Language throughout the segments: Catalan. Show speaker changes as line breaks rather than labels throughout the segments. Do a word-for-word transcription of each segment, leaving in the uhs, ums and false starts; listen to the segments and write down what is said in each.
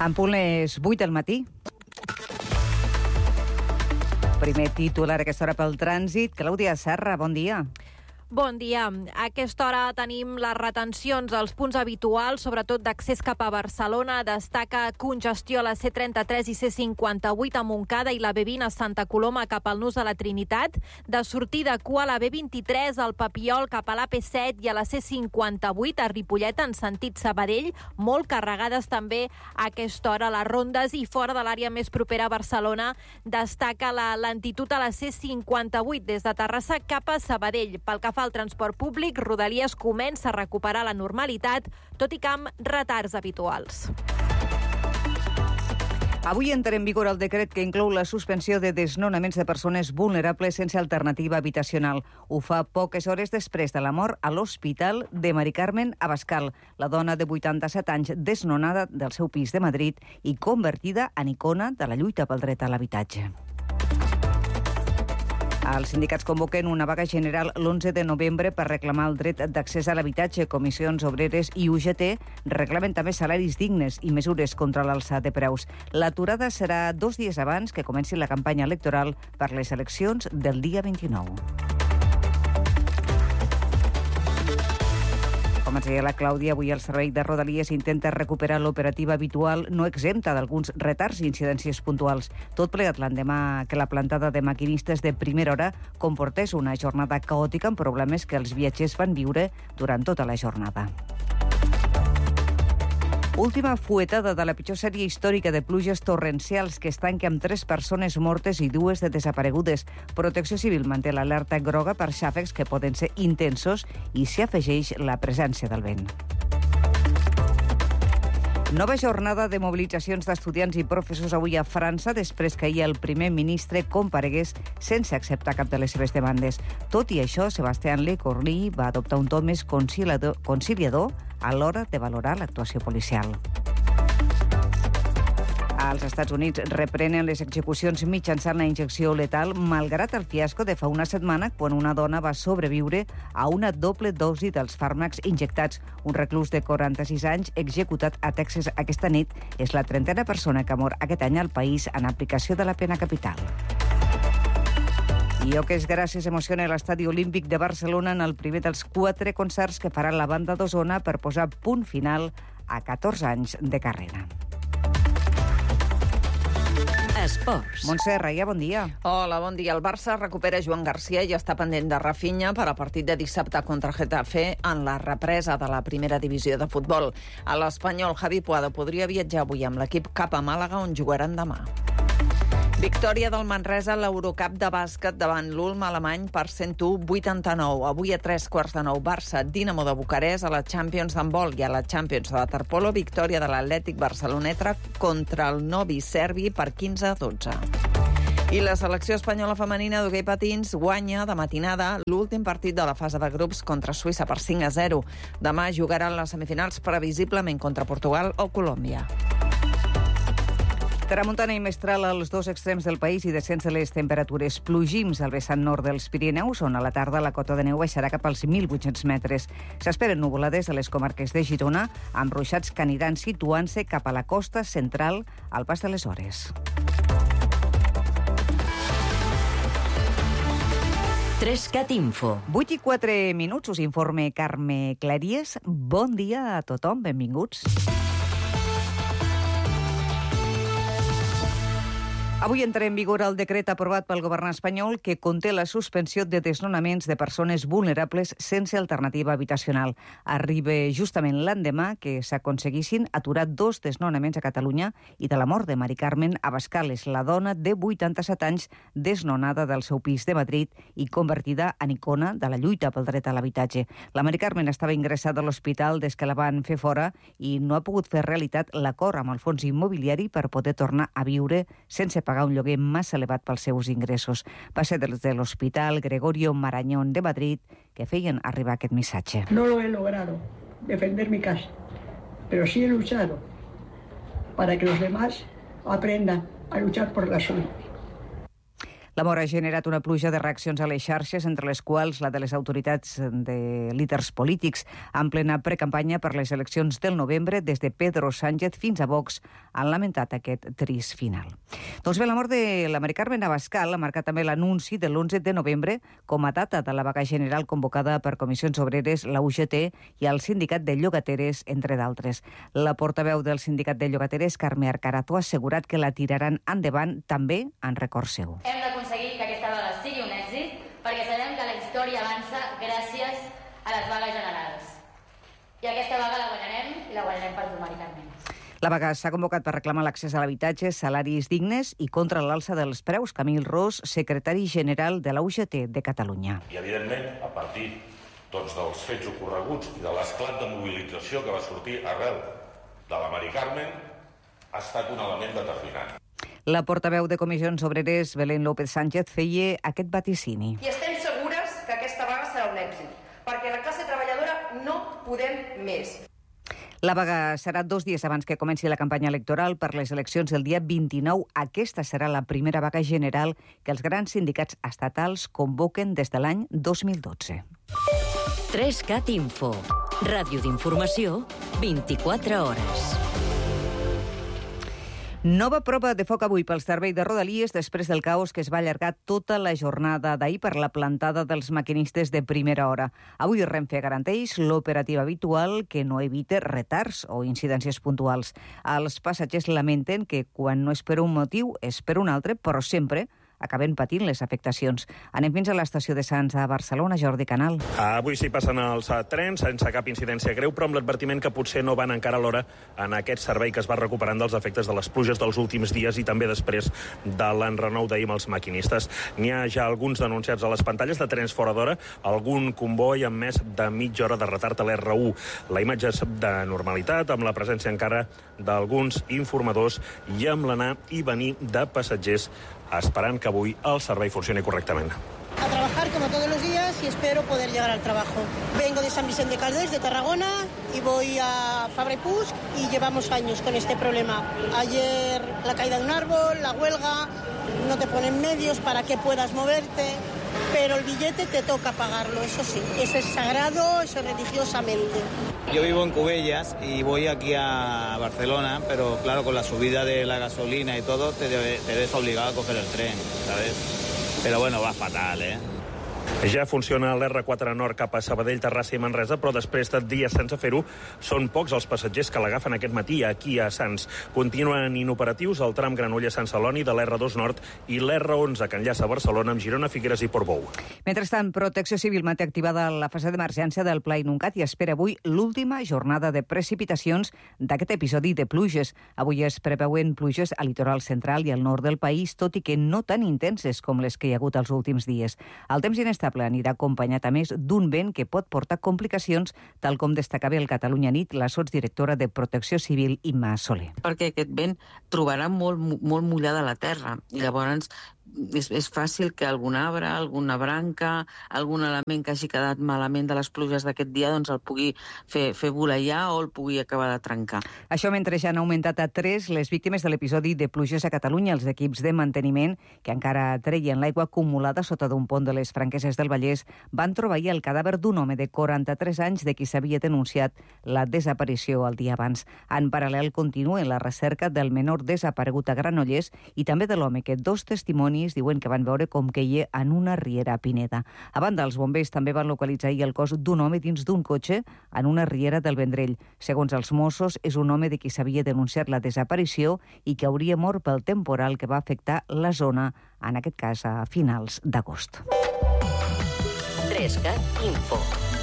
En punt les vuit del matí. Primer titular a aquesta hora pel trànsit. Clàudia Serra, bon dia.
Bon dia. A aquesta hora tenim les retencions als punts habituals, sobretot d'accés cap a Barcelona. Destaca congestió a la C trenta-tres i C cinquanta-vuit a Montcada i la B vint a Santa Coloma cap al Nus de la Trinitat. De sortida cua a la B vint-i-tres al Papiol cap a l'A P set i a la C cinquanta-vuit a Ripollet en sentit Sabadell. Molt carregades també a aquesta hora les rondes i fora de l'àrea més propera a Barcelona destaca la lentitud a la C cinquanta-vuit des de Terrassa cap a Sabadell. Pel que fa al transport públic, Rodalies comença a recuperar la normalitat, tot i que amb retards habituals.
Avui entra en vigor el decret que inclou la suspensió de desnonaments de persones vulnerables sense alternativa habitacional. Ho fa poques hores després de la mort a l'Hospital de Mari Carmen Abascal, la dona de vuitanta-set anys desnonada del seu pis de Madrid i convertida en icona de la lluita pel dret a l'habitatge. Els sindicats convoquen una vaga general l'onze de novembre per reclamar el dret d'accés a l'habitatge. Comissions Obreres i U G T reclamen també salaris dignes i mesures contra l'alça de preus. L'aturada serà dos dies abans que comenci la campanya electoral per les eleccions del dia vint-i-nou. Com ens deia la Clàudia, avui el servei de Rodalies intenta recuperar l'operativa habitual no exempta d'alguns retards i incidències puntuals. Tot plegat l'endemà que la plantada de maquinistes de primera hora comportés una jornada caòtica amb problemes que els viatgers van viure durant tota la jornada. Última fuetada de la pitjor sèrie històrica de pluges torrencials que es tanca amb tres persones mortes i dues de desaparegudes. Protecció Civil manté l'alerta groga per xàfecs que poden ser intensos i s'hi afegeix la presència del vent. Nova jornada de mobilitzacions d'estudiants i professors avui a França després que ahir el primer ministre comparegués sense acceptar cap de les seves demandes. Tot i això, Sébastien Lecornu va adoptar un to més conciliador, conciliador a l'hora de valorar l'actuació policial. Als Estats Units reprenen les execucions mitjançant la injecció letal malgrat el fiasco de fa una setmana quan una dona va sobreviure a una doble dosi dels fàrmacs injectats. Un reclús de quaranta-sis anys executat a Texas aquesta nit és la trentena persona que mor aquest any al país en aplicació de la pena capital. I Oques Gràcies emociona l'Estadi Olímpic de Barcelona en el primer dels quatre concerts que farà la banda d'Osona per posar punt final a catorze anys de carrera.
Esports.
Montse Raia, bon dia.
Hola, bon dia. El Barça recupera Joan Garcia i està pendent de Rafinha per al partit de dissabte contra Getafe en la represa de la primera divisió de futbol. A l'Espanyol, Javi Puado podria viatjar avui amb l'equip cap a Màlaga, on jugaran demà. Victòria del Manresa a l'Eurocup de bàsquet davant l'Ulm alemany per cent u a vuitanta-nou. Avui a tres quarts de nou, Barça, Dinamo de Bucarest a la Champions d'handbol i a la Champions de waterpolo, victòria de l'Atlètic Barceloneta contra el Novi Serbi per quinze a dotze. I la selecció espanyola femenina d'hoquei patins guanya de matinada l'últim partit de la fase de grups contra Suïssa per cinc a zero. Demà jugaran les semifinals previsiblement contra Portugal o Colòmbia.
Tramuntana i mestral als dos extrems del país i descens de les temperatures. Plogims al vessant nord dels Pirineus, on a la tarda la cota de neu baixarà cap als mil vuit-cents metres. S'esperen nuvolades a les comarques de Girona, amb ruixats que aniran situant-se cap a la costa central al pas de les hores.
Trescat Info.
vuit i quatre minuts, us informe Carme Claries. Bon dia a tothom, benvinguts. Avui entra en vigor el decret aprovat pel govern espanyol que conté la suspensió de desnonaments de persones vulnerables sense alternativa habitacional. Arriba justament l'endemà que s'aconseguissin aturar dos desnonaments a Catalunya i de la mort de Mari Carmen Abascal, la dona de vuitanta-set anys desnonada del seu pis de Madrid i convertida en icona de la lluita pel dret a l'habitatge. La Mari Carmen estava ingressada a l'hospital des que la van fer fora i no ha pogut fer realitat l'acord amb el fons immobiliari per poder tornar a viure sense pagar un lloguer massa elevat pels seus ingressos. Va ser des de l'Hospital Gregorio Marañón de Madrid que feien arribar aquest missatge.
No lo he logrado defender mi casa, pero sí he luchado para que los demás aprendan a luchar por la suya.
La mort ha generat una pluja de reaccions a les xarxes, entre les quals la de les autoritats de líders polítics, en plena precampanya per les eleccions del novembre, des de Pedro Sánchez fins a Vox, han lamentat aquest trist final. Doncs bé, la mort de la Mari Carmen Abascal ha marcat també l'anunci de l'onze de novembre com a data de la vaga general convocada per Comissions Obreres, la U G T i el Sindicat de Llogateres, entre d'altres. La portaveu del Sindicat de Llogateres, Carme Arcarato, ha assegurat que la tiraran endavant també en record seu.
Hem d'aconseguir que aquesta vaga sigui un èxit perquè sabem que la història avança gràcies a les vagues generals. I aquesta vaga la guanyarem i la guanyarem per tu, Mari Carmen.
La vaga s'ha convocat per reclamar l'accés a l'habitatge, salaris dignes i contra l'alça dels preus. Camil Ros, secretari general de la U G T de Catalunya.
I, evidentment, a partir doncs, dels fets ocorreguts i de l'esclat de mobilització que va sortir arrel de la Mari Carmen, ha estat un element determinant.
La portaveu de Comissions Obreres, Belén López Sánchez, feia aquest vaticini.
I estem segures que aquesta vaga serà un èxit, perquè la classe treballadora no podem més.
La vaga serà dos dies abans que comenci la campanya electoral per les eleccions del dia vint-i-nou. Aquesta serà la primera vaga general que els grans sindicats estatals convoquen des de l'any dos mil dotze.
tres cat Info. Ràdio d'informació, vint-i-quatre hores.
Nova prova de foc avui pel servei de Rodalies després del caos que es va allargar tota la jornada d'ahir per la plantada dels maquinistes de primera hora. Avui Renfe garanteix l'operativa habitual que no evite retards o incidències puntuals. Els passatgers lamenten que quan no és per un motiu és per un altre, però sempre acaben patint les afectacions. Anem fins a l'estació de Sants a Barcelona, Jordi Canal.
Avui sí passen els trens sense cap incidència greu, però amb l'advertiment que potser no van encara a l'hora en aquest servei que es va recuperant dels efectes de les pluges dels últims dies i també després de l'enrenou d'ahir amb els maquinistes. N'hi ha ja alguns denunciats a les pantalles de trens fora d'hora, algun comboi amb més de mitja hora de retard a l'R u. La imatge és de normalitat, amb la presència encara d'alguns informadors i amb l'anar i venir de passatgers esperant que avui el servei funcioni correctament.
A trabajar como todos los días y espero poder llegar al trabajo. Vengo de San Vicente de Calders, de Tarragona, y voy a Fabra y Puig y llevamos años con este problema. Ayer la caída de un árbol, la huelga, no te ponen medios para que puedas moverte, pero el billete te toca pagarlo, eso sí. Eso es sagrado, eso es religiosamente.
Yo vivo en Cubellas y voy aquí a Barcelona, pero claro, con la subida de la gasolina y todo, te, debe, te ves obligado a coger el tren, ¿sabes? Pero bueno, va fatal, ¿eh?
Ja funciona l'R quatre Nord cap a Sabadell, Terrassa i Manresa, però després de dies sense fer-ho, són pocs els passatgers que l'agafen aquest matí aquí a Sants. Continuen inoperatius el tram Granollers-Sant Celoni de l'R dos Nord i l'R onze que enllaça Barcelona amb Girona, Figueres i Portbou.
Mentrestant, Protecció Civil manté activada la fase d'emergència del Pla Inuncat i espera avui l'última jornada de precipitacions d'aquest episodi de pluges. Avui es preveuen pluges al litoral central i al nord del país, tot i que no tan intenses com les que hi ha hagut els últims dies. El temps inestable anirà acompanyat a més d'un vent que pot portar complicacions, tal com destacava el Catalunya Nit la sotsdirectora de Protecció Civil, Imma Soler.
Perquè aquest vent trobarà molt, molt mullada la terra i llavors és, és fàcil que algun arbre, alguna branca, algun element que hagi quedat malament de les pluges d'aquest dia doncs el pugui fer, fer voleiar o el pugui acabar de trencar.
Això mentre ja han augmentat a tres les víctimes de l'episodi de pluges a Catalunya. Els equips de manteniment que encara treien l'aigua acumulada sota d'un pont de les Franqueses del Vallès van trobar ahir el cadàver d'un home de quaranta-tres anys de qui s'havia denunciat la desaparició el dia abans. En paral·lel continua la recerca del menor desaparegut a Granollers i també de l'home que dos testimonis diuen que van veure com queia en una riera a Pineda. A banda, els bombers també van localitzar ahir el cos d'un home dins d'un cotxe en una riera del Vendrell. Segons els Mossos, és un home de qui s'havia denunciat la desaparició i que hauria mort pel temporal que va afectar la zona, en aquest cas a finals d'agost.
tres cat Info.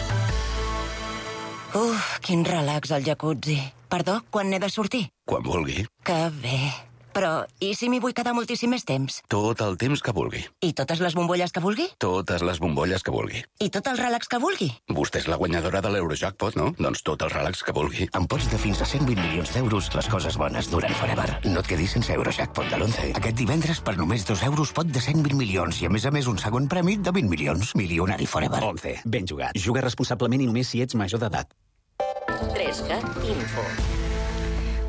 Uf, quin relax al jacuzzi. Perdó, quan n'he de sortir?
Quan vulgui.
Que bé. Però, i si m'hi vull quedar moltíssim més temps?
Tot el temps que vulgui.
I totes les bombolles que vulgui?
Totes les bombolles que vulgui.
I tot el relax que vulgui?
Vostè és la guanyadora de l'Eurojackpot, no? Doncs tot el relax que vulgui.
Amb pots de fins a cent vint milions d'euros, les coses bones duren forever. No et quedis sense Eurojackpot de l'onze. Aquest divendres, per només dos euros, pot de cent vint milions i, a més a més, un segon premi de vint milions. Milionari forever.
once. Ben jugat. Juga responsablement i només si ets major d'edat.
tres cat Info.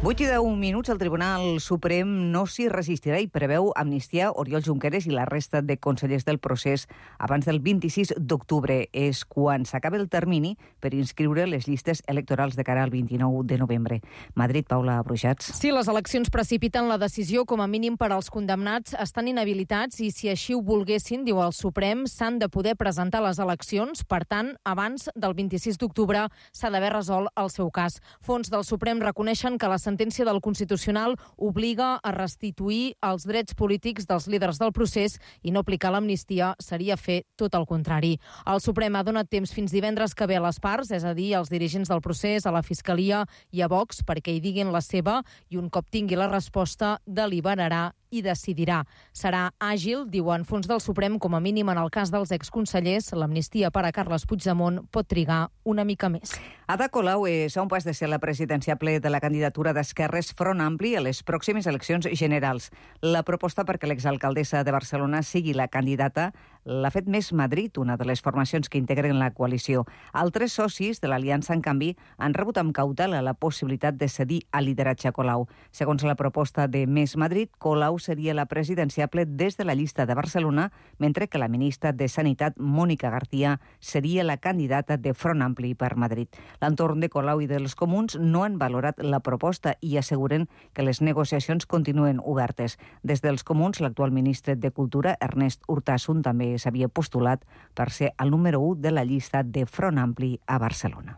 vuit i deu minuts, el Tribunal Suprem no s'hi resistirà i preveu amnistiar Oriol Junqueras i la resta de consellers del procés abans del vint-i-sis d'octubre. És quan s'acaba el termini per inscriure les llistes electorals de cara al vint-i-nou de novembre. Madrid, Paula Brujats.
Si les eleccions precipiten la decisió, com a mínim per als condemnats, estan inhabilitats i si així ho volguessin, diu el Suprem, s'han de poder presentar les eleccions. Per tant, abans del vint-i-sis d'octubre s'ha d'haver resolt el seu cas. Fons del Suprem reconeixen que la sentència del Constitucional obliga a restituir els drets polítics dels líders del procés i no aplicar l'amnistia seria fer tot el contrari. El Suprem ha donat temps fins divendres que ve a les parts, és a dir, als dirigents del procés, a la Fiscalia i a Vox, perquè hi diguin la seva i un cop tingui la resposta deliberarà i decidirà. Serà àgil, diuen fons del Suprem, com a mínim en el cas dels exconsellers. L'amnistia per a Carles Puigdemont pot trigar una mica més.
Ada Colau és a un pas de ser la presidenciable de la candidatura d'Esquerres Front Ampli a les pròximes eleccions generals. La proposta perquè l'exalcaldessa de Barcelona sigui la candidata l'ha fet Més Madrid, una de les formacions que integren la coalició. Altres socis de l'aliança, en canvi, han rebut amb cautela la possibilitat de cedir al lideratge a Colau. Segons la proposta de Més Madrid, Colau seria la presidenciable des de la llista de Barcelona, mentre que la ministra de Sanitat, Mònica García, seria la candidata de Front Ampli per Madrid. L'entorn de Colau i dels Comuns no han valorat la proposta i asseguren que les negociacions continuen obertes. Des dels Comuns, l'actual ministre de Cultura, Ernest Urtasun, també s'havia postulat per ser el número u de la llista de Front Ampli a Barcelona.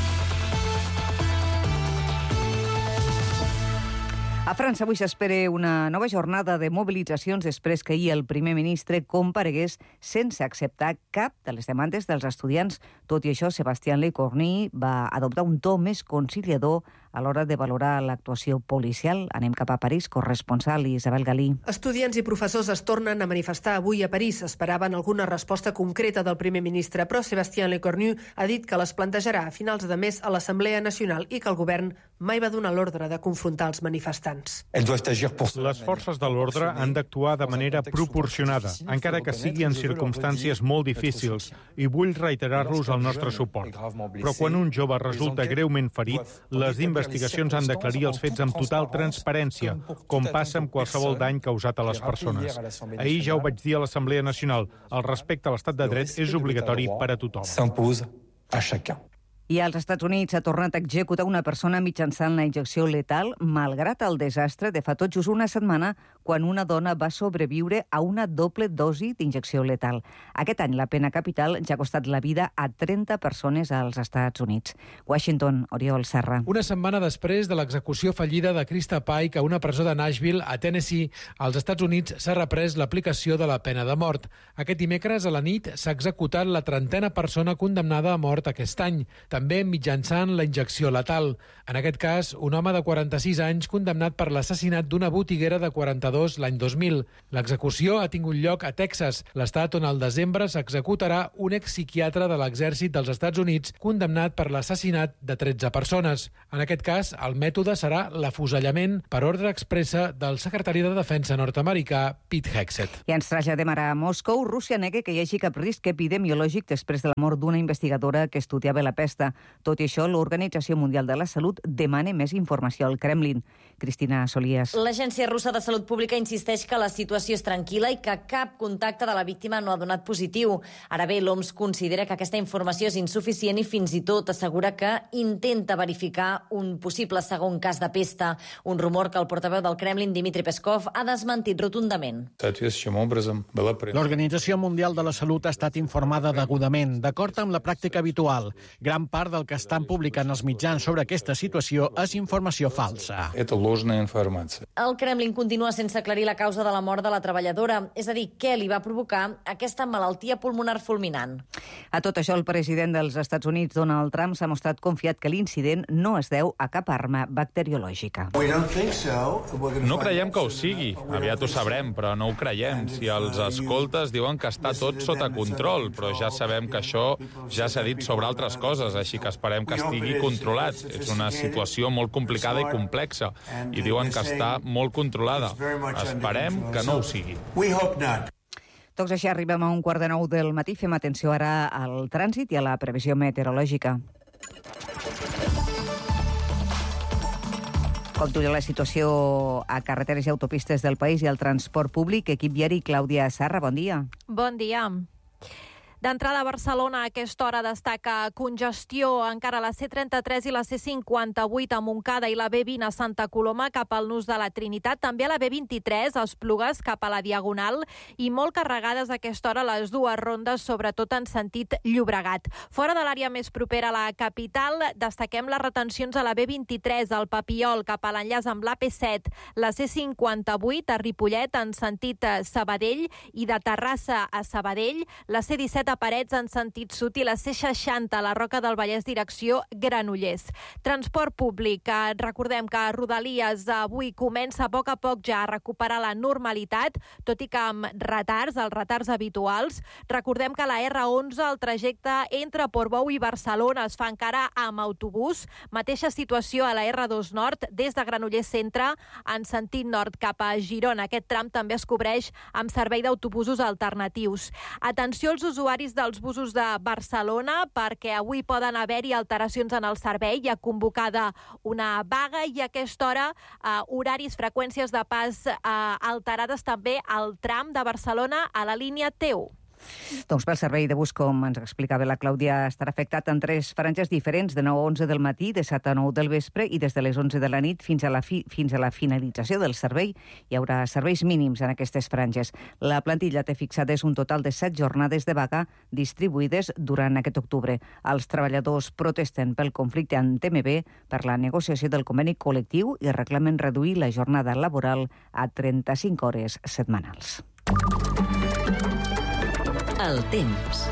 A França avui s'espera una nova jornada de mobilitzacions després que ahir el primer ministre comparegués sense acceptar cap de les demandes dels estudiants. Tot i això, Sébastien Lecornu va adoptar un to més conciliador a l'hora de valorar l'actuació policial. Anem cap a París, corresponsal Isabel Galí.
Estudiants i professors es tornen a manifestar avui a París. Esperaven alguna resposta concreta del primer ministre, però Sébastien Lecornu ha dit que les plantejarà a finals de mes a l'Assemblea Nacional i que el govern mai va donar l'ordre de confrontar els manifestants.
Les forces de l'ordre han d'actuar de manera proporcionada, encara que sigui en circumstàncies molt difícils, i vull reiterar-los el nostre suport. Però quan un jove resulta greument ferit, les investigacions han d'aclarir els fets amb total transparència, com passa amb qualsevol dany causat a les persones. Ahir ja ho vaig dir a l'Assemblea Nacional, el respecte a l'estat de dret és obligatori per a tothom.
I als Estats Units ha tornat a executar una persona mitjançant la injecció letal, malgrat el desastre de fa tot just una setmana, quan una dona va sobreviure a una doble dosi d'injecció letal. Aquest any la pena capital ja ha costat la vida a trenta persones als Estats Units. Washington, Oriol Serra.
Una setmana després de l'execució fallida de Krista Pike a una presó de Nashville, a Tennessee, als Estats Units s'ha reprès l'aplicació de la pena de mort. Aquest dimecres a la nit s'ha executat la trentena persona condemnada a mort aquest any, també mitjançant la injecció letal. En aquest cas, un home de quaranta-sis anys condemnat per l'assassinat d'una botiguera de quaranta-dos l'any dos mil. L'execució ha tingut lloc a Texas, l'estat on al desembre s'executarà un expsiquiatre de l'exèrcit dels Estats Units condemnat per l'assassinat de tretze persones. En aquest cas, el mètode serà l'afusellament per ordre expressa del secretari de Defensa nord-americà, Pete Hegseth.
I ens traslladem ara a Moscou. Rússia nega que hi hagi cap risc epidemiològic després de la mort d'una investigadora que estudiava la pesta. Tot i això, l'Organització Mundial de la Salut demana més informació al Kremlin. Cristina Solías.
L'Agència Russa de Salut Pública insisteix que la situació és tranquil·la i que cap contacte de la víctima no ha donat positiu. Ara bé, l'O M S considera que aquesta informació és insuficient i fins i tot assegura que intenta verificar un possible segon cas de pesta, un rumor que el portaveu del Kremlin, Dmitry Peskov, ha desmentit rotundament.
L'Organització Mundial de la Salut ha estat informada degudament, d'acord amb la pràctica habitual. Gran part del que estan publicant els mitjans sobre aquesta situació és informació falsa.
El Kremlin continua sense aclarir la causa de la mort de la treballadora, és a dir, què li va provocar aquesta malaltia pulmonar fulminant.
A tot això, el president dels Estats Units, Donald Trump, s'ha mostrat confiat que l'incident no es deu a cap arma bacteriològica.
No creiem que ho sigui. Aviat ho sabrem, però no ho creiem. Si els escoltes diuen que està tot sota control, però ja sabem que això ja s'ha dit sobre altres coses, així que esperem que estigui controlat. És una situació molt complicada i complexa, i diuen que està molt controlada. Esperem que no ho sigui.
Doncs així arribem a un quart de nou del matí. Fem atenció ara al trànsit i a la previsió meteorològica. Com duia la situació a carreteres i autopistes del país i al transport públic, equip viari, Clàudia Sarra, bon dia.
Bon dia. D'entrada a Barcelona, a aquesta hora destaca congestió encara a la C trenta-tres i la C cinquanta-vuit a Montcada i la B vint a Santa Coloma cap al Nus de la Trinitat. També a la B vint-i-tres, a Esplugues cap a la Diagonal, i molt carregades a aquesta hora les dues rondes, sobretot en sentit Llobregat. Fora de l'àrea més propera a la capital, destaquem les retencions a la B vint-i-tres, al Papiol cap a l'enllaç amb l'A P set, la C cinquanta-vuit a Ripollet en sentit Sabadell i de Terrassa a Sabadell, la C disset a Parets en sentit sud i la C seixanta a la Roca del Vallès direcció Granollers. Transport públic. Recordem que Rodalies avui comença a poc a poc ja a recuperar la normalitat, tot i que amb retards, els retards habituals. Recordem que la R onze, el trajecte entre Portbou i Barcelona, es fa encara amb autobús. Mateixa situació a la R dos Nord, des de Granollers Centre en sentit nord cap a Girona. Aquest tram també es cobreix amb servei d'autobusos alternatius. Atenció als usuaris dels busos de Barcelona, perquè avui poden haver-hi alteracions en el servei. Hi ha convocada una vaga i a aquesta hora eh, horaris, freqüències de pas eh, alterades també al tram de Barcelona a la línia T u.
Doncs pel servei de bus, com ens explicava la Clàudia, estarà afectat en tres franges diferents, de nou a onze del matí, de set a nou del vespre i des de les onze de la nit fins a la, fi, fins a la finalització del servei. Hi haurà serveis mínims en aquestes franges. La plantilla té fixades un total de set jornades de vaga distribuïdes durant aquest octubre. Els treballadors protesten pel conflicte amb T M B per la negociació del conveni col·lectiu i reclamen reduir la jornada laboral a trenta-cinc hores setmanals.
El temps.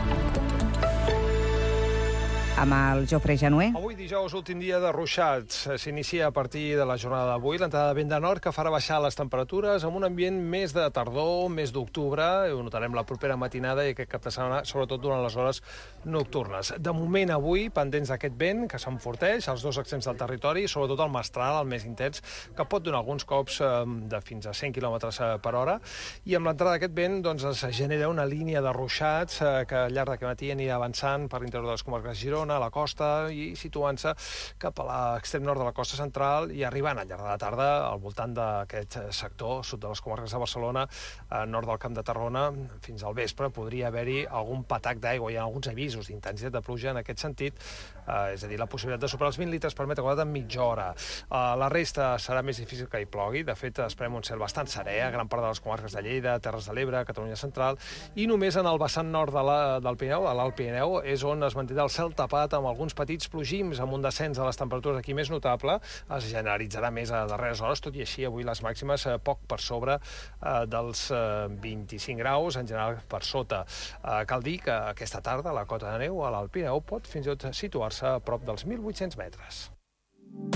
Amb el Jofre Januer.
Avui dijous, últim dia de ruixats. S'inicia a partir de la jornada d'avui l'entrada de vent de nord que farà baixar les temperatures amb un ambient més de tardor, més d'octubre. Ho notarem la propera matinada i aquest cap de setmana, sobretot durant les hores nocturnes. De moment avui, pendents d'aquest vent que s'enforteix als dos extrems del territori, sobretot el mestral, el més intens, que pot donar alguns cops de fins a cent quilòmetres per hora. I amb l'entrada d'aquest vent doncs, es genera una línia de ruixats que al llarg d'aquest matí anirà avançant per l'interior de les comarques de Girona, a la costa i situant-se cap a l'extrem nord de la costa central i arribant al llarg de la tarda al voltant d'aquest sector, sud de les comarques de Barcelona, nord del Camp de Tarragona, fins al vespre podria haver-hi algun patac d'aigua. Hi ha alguns avisos d'intensitat de pluja en aquest sentit, eh, és a dir, la possibilitat de superar els vint litres per metre quadrat en mitja hora. Eh, la resta serà més difícil que hi plogui. De fet, esperem un cel bastant serè a gran part de les comarques de Lleida, Terres de l'Ebre, Catalunya Central, i només en el vessant nord de la, del Pirineu, a l'Alt Pirineu, és on es mantindrà el cel tapat amb alguns petits plogims, amb un descens de les temperatures aquí més notable. Es generalitzarà més a darreres hores, tot i així avui les màximes eh, poc per sobre eh, dels eh, vint-i-cinc graus, en general per sota. Eh, cal dir que aquesta tarda la cota de neu a l'Alt Pirineu pot fins i tot situar-se a prop dels mil vuit-cents metres.